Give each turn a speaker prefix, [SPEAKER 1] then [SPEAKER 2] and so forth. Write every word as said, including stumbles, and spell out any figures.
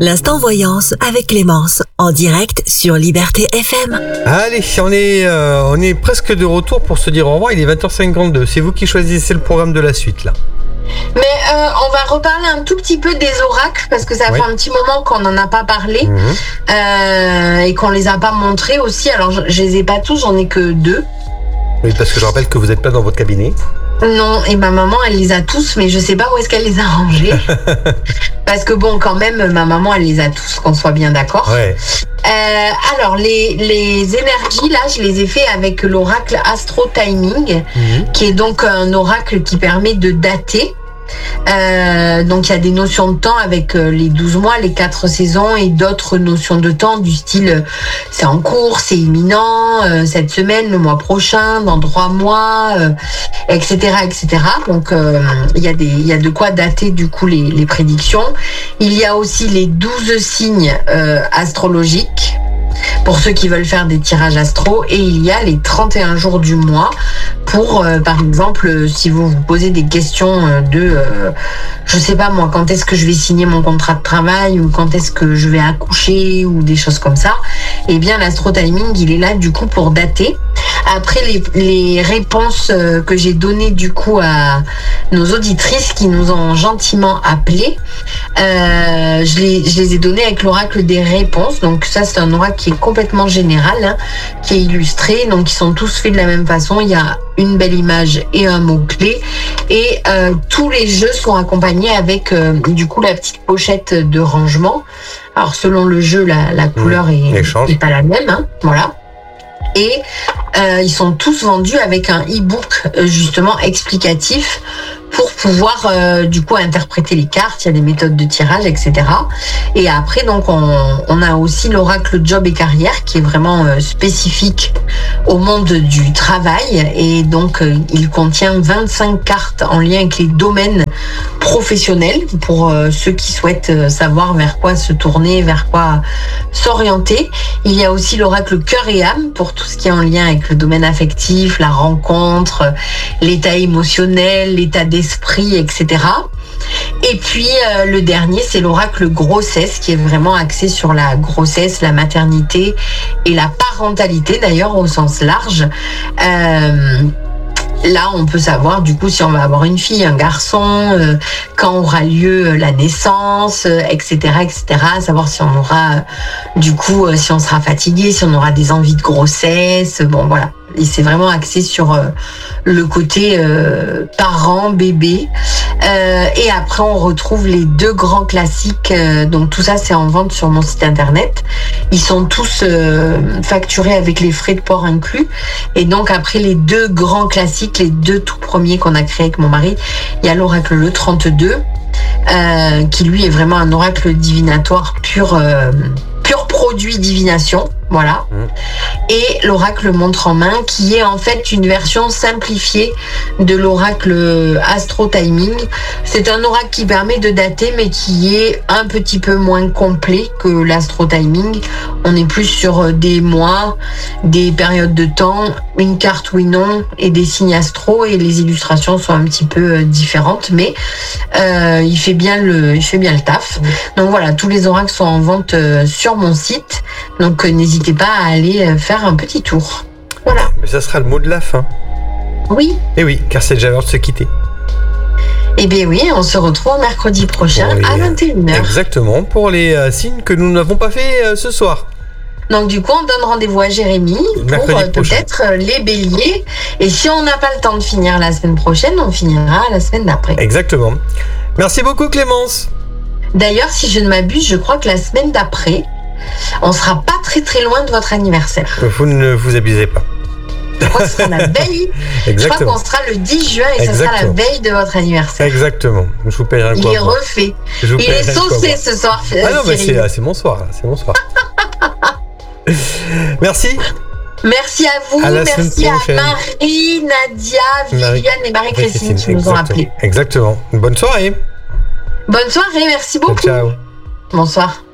[SPEAKER 1] L'instant voyance avec Clémence, en direct sur Liberté F M.
[SPEAKER 2] Allez, on est, euh, on est presque de retour pour se dire au revoir. Il est vingt heures cinquante-deux. C'est vous qui choisissez le programme de la suite, là.
[SPEAKER 3] Mais euh, on va reparler un tout petit peu des oracles, parce que ça
[SPEAKER 2] Oui.
[SPEAKER 3] fait un petit moment qu'on n'en a pas parlé,
[SPEAKER 2] Mhm.
[SPEAKER 3] euh, et qu'on les a pas montrés aussi. Alors, je, je les ai pas tous, j'en ai que deux.
[SPEAKER 2] Oui, parce que je rappelle que vous n'êtes pas dans votre cabinet.
[SPEAKER 3] Non, et ma maman, elle les a tous, mais je sais pas où est-ce qu'elle les a rangés. Parce que bon, quand même, ma maman, elle les a tous, qu'on soit bien d'accord.
[SPEAKER 2] Ouais.
[SPEAKER 3] Euh, alors, les, les énergies, là, je les ai fait avec l'oracle Astro Timing,
[SPEAKER 2] Mhm.
[SPEAKER 3] qui est donc un oracle qui permet de dater. Euh, donc il y a des notions de temps avec euh, les douze mois, les quatre saisons et d'autres notions de temps du style euh, c'est en cours, c'est imminent, euh, cette semaine, le mois prochain, dans trois mois, euh, et cetera, et cetera. Donc euh, il y a des, il y a de quoi dater du coup les, les prédictions. Il y a aussi les douze signes euh, astrologiques pour ceux qui veulent faire des tirages astro, et il y a les trente et un jours du mois pour, euh, par exemple, euh, si vous vous posez des questions euh, de, euh, je sais pas moi, quand est-ce que je vais signer mon contrat de travail, ou quand est-ce que je vais accoucher, ou des choses comme ça, eh bien l'astro timing, il est là du coup pour dater. Après les, les réponses euh, que j'ai données du coup à nos auditrices qui nous ont gentiment appelées, euh, je, les, je les ai données avec l'oracle des réponses. Donc ça, c'est un oracle qui est complètement général, hein, qui est illustré. Donc ils sont tous faits de la même façon. Il y a une belle image et un mot-clé. Et euh, tous les jeux sont accompagnés avec euh, du coup la petite pochette de rangement. Alors selon le jeu, la, la couleur
[SPEAKER 2] Mmh,
[SPEAKER 3] est,
[SPEAKER 2] échange.
[SPEAKER 3] est pas la même, hein, voilà. Et euh, ils sont tous vendus avec un e-book euh, justement explicatif pour pouvoir euh, du coup interpréter les cartes. Il y a des méthodes de tirage, et cetera. Et après, donc, on, on a aussi l'oracle job et carrière qui est vraiment euh, spécifique au monde du travail. Et donc, euh, il contient vingt-cinq cartes en lien avec les domaines professionnels pour euh, ceux qui souhaitent euh, savoir vers quoi se tourner, vers quoi s'orienter. Il y a aussi l'oracle cœur et âme pour tout ce qui est en lien avec le domaine affectif, la rencontre, l'état émotionnel, l'état d'esprit, et cetera. Et puis euh, le dernier, c'est l'oracle grossesse qui est vraiment axé sur la grossesse, la maternité et la parentalité d'ailleurs au sens large. Euh, Là, on peut savoir du coup si on va avoir une fille, un garçon, euh, quand aura lieu la naissance, euh, et cetera, et cetera. Savoir si on aura, euh, du coup, euh, si on sera fatigué, si on aura des envies de grossesse. Bon, voilà. Et c'est vraiment axé sur euh, le côté euh, parent, bébé. Euh, et après, on retrouve les deux grands classiques. Euh, donc tout ça, c'est en vente sur mon site internet. Ils sont tous euh, facturés avec les frais de port inclus. Et donc après, les deux grands classiques, les deux tout premiers qu'on a créés avec mon mari, il y a l'oracle le trente-deux, euh, qui lui est vraiment un oracle divinatoire pur, euh, pur produit divination. Voilà.
[SPEAKER 2] Mmh.
[SPEAKER 3] Et l'oracle montre en main, qui est en fait une version simplifiée de l'oracle Astro Timing. C'est un oracle qui permet de dater, mais qui est un petit peu moins complet que l'Astro Timing. On est plus sur des mois, des périodes de temps, une carte oui non et des signes astro, et les illustrations sont un petit peu différentes, mais euh, il fait bien le, il fait bien le taf. Donc voilà, tous les oracles sont en vente euh, sur mon site. Donc euh, n'hésitez pas à aller faire un petit tour. Voilà.
[SPEAKER 2] Mais ça sera le mot de la fin.
[SPEAKER 3] Oui.
[SPEAKER 2] Et oui, car c'est déjà l'heure de se quitter.
[SPEAKER 3] Eh bien oui, on se retrouve mercredi prochain
[SPEAKER 2] Pour les-
[SPEAKER 3] à vingt et une heures.
[SPEAKER 2] Exactement, pour les euh, signes que nous n'avons pas fait euh, ce soir.
[SPEAKER 3] Donc du coup, on donne rendez-vous à Jérémy pour
[SPEAKER 2] Mercredi
[SPEAKER 3] euh,
[SPEAKER 2] prochain.
[SPEAKER 3] peut-être euh, les béliers. Et si on n'a pas le temps de finir la semaine prochaine, on finira la semaine d'après.
[SPEAKER 2] Exactement. Merci beaucoup Clémence.
[SPEAKER 3] D'ailleurs, si je ne m'abuse, je crois que la semaine d'après, on sera pas très très loin de votre anniversaire.
[SPEAKER 2] Vous ne vous abusez pas.
[SPEAKER 3] Je crois que ce sera la veille. Je crois
[SPEAKER 2] Exactement.
[SPEAKER 3] qu'on sera le dix juin et ce sera la
[SPEAKER 2] Exactement.
[SPEAKER 3] veille de votre anniversaire.
[SPEAKER 2] Exactement. Je vous paierai un
[SPEAKER 3] Il
[SPEAKER 2] coup à
[SPEAKER 3] est
[SPEAKER 2] boire.
[SPEAKER 3] refait.
[SPEAKER 2] Je vous
[SPEAKER 3] Il
[SPEAKER 2] paierai
[SPEAKER 3] est
[SPEAKER 2] un coup à
[SPEAKER 3] saucé
[SPEAKER 2] boire.
[SPEAKER 3] ce soir.
[SPEAKER 2] Ah non, mais
[SPEAKER 3] Cyril.
[SPEAKER 2] c'est, c'est mon soir, là, c'est mon soir. Merci.
[SPEAKER 3] Merci à vous,
[SPEAKER 2] À la
[SPEAKER 3] merci
[SPEAKER 2] semaine
[SPEAKER 3] à
[SPEAKER 2] prochaine.
[SPEAKER 3] Marie, Nadia,
[SPEAKER 2] Marie-
[SPEAKER 3] Viviane et Marie-Christine qui nous ont
[SPEAKER 2] Exactement.
[SPEAKER 3] appelés.
[SPEAKER 2] Exactement. Bonne soirée.
[SPEAKER 3] Bonne soirée, merci beaucoup.
[SPEAKER 2] Ciao.
[SPEAKER 3] Bonsoir.